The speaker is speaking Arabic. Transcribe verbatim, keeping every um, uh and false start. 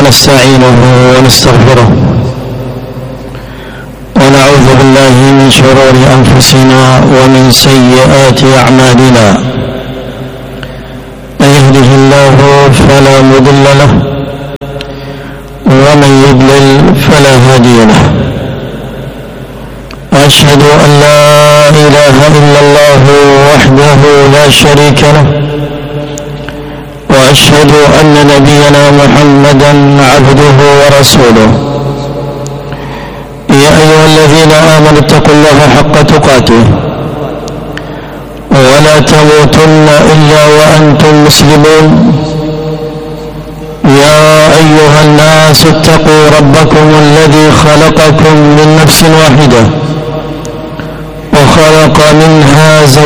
ونستعينه ونستغفره ونعوذ بالله من شرور أنفسنا ومن سيئات أعمالنا. من يهده الله فلا مضل له ومن يضلل فلا هادي له. وأشهد أن لا إله إلا الله وحده لا شريك له، وأشهد أن نبينا محمدا عبده ورسوله. يا أيها الذين آمنوا اتقوا الله حق تقاته ولا تموتن إلا وأنتم مسلمون. يا أيها الناس اتقوا ربكم الذي خلقكم من نفس واحدة وخلق منها زوجها